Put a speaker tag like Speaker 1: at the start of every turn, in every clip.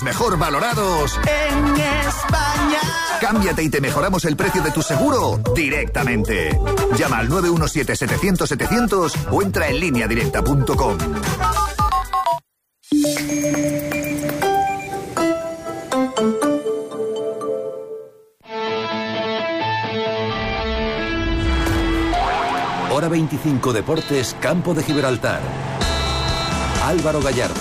Speaker 1: Mejor valorados
Speaker 2: en España.
Speaker 1: Cámbiate y te mejoramos el precio de tu seguro directamente. Llama al 917-700-700 o entra en lineadirecta.com.
Speaker 3: Hora 25 Deportes, Campo de Gibraltar. Álvaro Gallardo.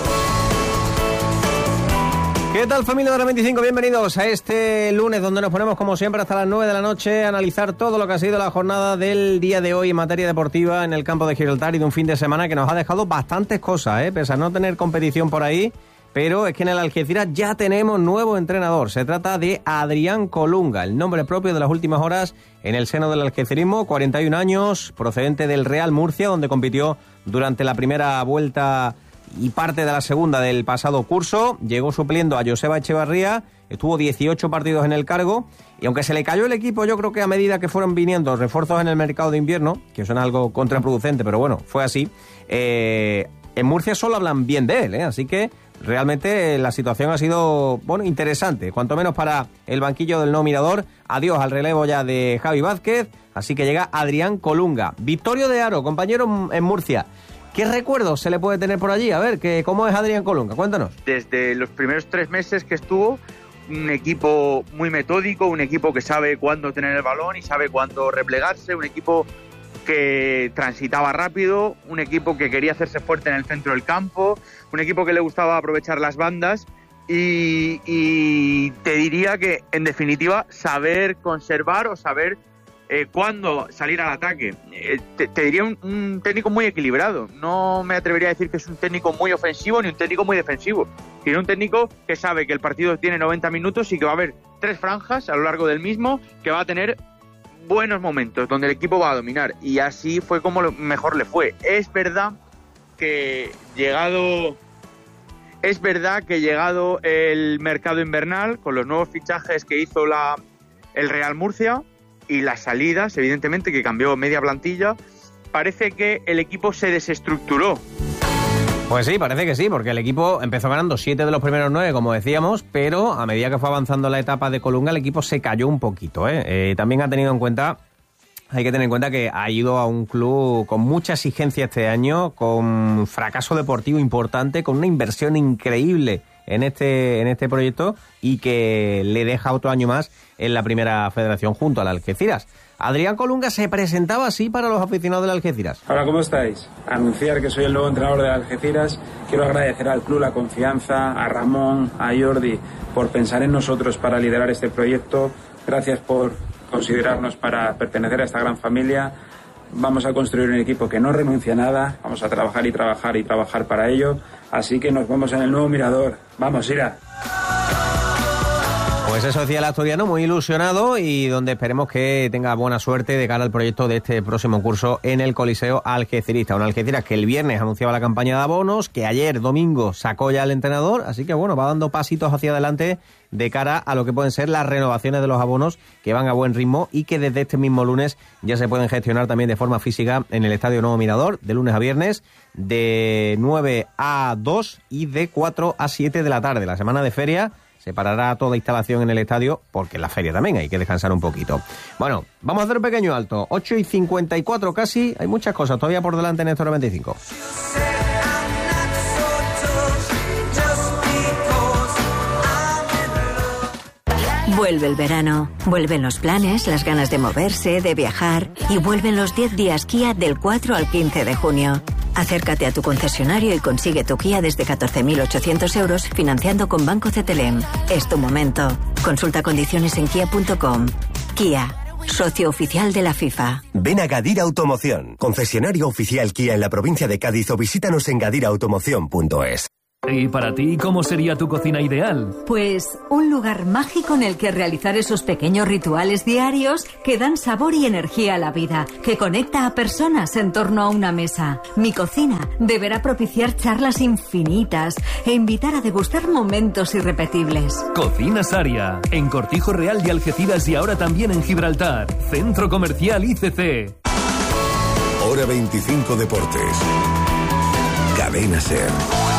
Speaker 4: ¿Qué tal, familia de Hora 25? Bienvenidos a este lunes donde nos ponemos como siempre hasta las 9 de la noche a analizar todo lo que ha sido la jornada del día de hoy en materia deportiva en el Campo de Gibraltar y de un fin de semana que nos ha dejado bastantes cosas, pese a no tener competición por ahí. Pero es que en el Algeciras ya tenemos nuevo entrenador. Se trata de Adrián Colunga, el nombre propio de las últimas horas en el seno del algecirismo. 41 años, procedente del Real Murcia, donde compitió durante la primera vuelta y parte de la segunda del pasado curso. Llegó supliendo a Joseba Echevarría, estuvo 18 partidos en el cargo. Y aunque se le cayó el equipo, yo creo que a medida que fueron viniendo refuerzos en el mercado de invierno, que suena algo contraproducente, pero bueno, fue así, en Murcia solo hablan bien de él, así que realmente la situación ha sido, bueno, interesante, cuanto menos para el banquillo del No Mirador. Adiós al relevo ya de Javi Vázquez, así que llega Adrián Colunga. Victorio de Aro, compañero en Murcia. ¿Qué recuerdos se le puede tener por allí? A ver, ¿cómo es Adrián Colunga? Cuéntanos.
Speaker 5: Desde los primeros 3 meses que estuvo, un equipo muy metódico, un equipo que sabe cuándo tener el balón y sabe cuándo replegarse, un equipo que transitaba rápido, un equipo que quería hacerse fuerte en el centro del campo, un equipo que le gustaba aprovechar las bandas y te diría que, en definitiva, saber conservar o saber cuándo salir al ataque. Te diría un técnico muy equilibrado. No me atrevería a decir que es un técnico muy ofensivo ni un técnico muy defensivo. Tiene un técnico que sabe que el partido tiene 90 minutos y que va a haber 3 franjas a lo largo del mismo, que va a tener buenos momentos donde el equipo va a dominar, y así fue como mejor le fue. Es verdad que llegado el mercado invernal, con los nuevos fichajes que hizo el Real Murcia y las salidas, evidentemente, que cambió media plantilla, parece que el equipo se desestructuró.
Speaker 4: Pues sí, parece que sí, porque el equipo empezó ganando 7 de los primeros 9, como decíamos, pero a medida que fue avanzando la etapa de Colunga, el equipo se cayó un poquito. También hay que tener en cuenta que ha ido a un club con mucha exigencia este año, con fracaso deportivo importante, con una inversión increíble en este proyecto y que le deja otro año más en la primera federación junto al Algeciras. Adrián Colunga se presentaba así para los aficionados del Algeciras.
Speaker 6: Hola, ¿cómo estáis? Anunciar que soy el nuevo entrenador del Algeciras. Quiero agradecer al club la confianza, a Ramón, a Jordi, por pensar en nosotros para liderar este proyecto. Gracias por considerarnos para pertenecer a esta gran familia. Vamos a construir un equipo que no renuncia a nada. Vamos a trabajar y trabajar y trabajar para ello. Así que nos vemos en el nuevo Mirador. ¡Vamos, Ira!
Speaker 4: Pues eso decía el asturiano, muy ilusionado, y donde esperemos que tenga buena suerte de cara al proyecto de este próximo curso en el Coliseo Algecirista. Un Algeciras que el viernes anunciaba la campaña de abonos, que ayer domingo sacó ya el entrenador, así que bueno, va dando pasitos hacia adelante de cara a lo que pueden ser las renovaciones de los abonos, que van a buen ritmo y que desde este mismo lunes ya se pueden gestionar también de forma física en el Estadio Nuevo Mirador, de lunes a viernes, de 9 a 2 y de 4 a 7 de la tarde. La semana de feria se parará toda instalación en el estadio, porque en la feria también hay que descansar un poquito. Bueno, vamos a hacer un pequeño alto. 8:54 casi. Hay muchas cosas todavía por delante en esta Hora 25.
Speaker 7: Vuelve el verano, vuelven los planes, las ganas de moverse, de viajar, y vuelven los 10 días Kia del 4 al 15 de junio. Acércate a tu concesionario y consigue tu Kia desde 14.800 euros financiando con Banco CTLM. Es tu momento. Consulta condiciones en kia.com. Kia, socio oficial de la FIFA.
Speaker 8: Ven a Gadir Automoción, concesionario oficial Kia en la provincia de Cádiz, o visítanos en gadirautomoción.es.
Speaker 9: ¿Y para ti cómo sería tu cocina ideal?
Speaker 10: Pues un lugar mágico en el que realizar esos pequeños rituales diarios que dan sabor y energía a la vida, que conecta a personas en torno a una mesa. Mi cocina deberá propiciar charlas infinitas e invitar a degustar momentos irrepetibles.
Speaker 9: Cocina Saria, en Cortijo Real de Algeciras y ahora también en Gibraltar. Centro Comercial ICC.
Speaker 3: Hora 25 Deportes. Cadena SER.